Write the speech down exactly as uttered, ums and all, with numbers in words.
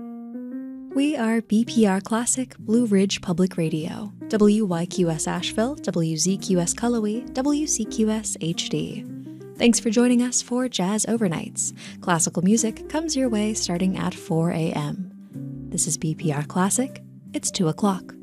We are B P R Classic Blue Ridge Public Radio, W Y Q S Asheville, W Z Q S Cullowhee, W C Q S H D. Thanks for joining us for Jazz Overnights. Classical music comes your way starting at four a.m. This is B P R Classic. It's two o'clock.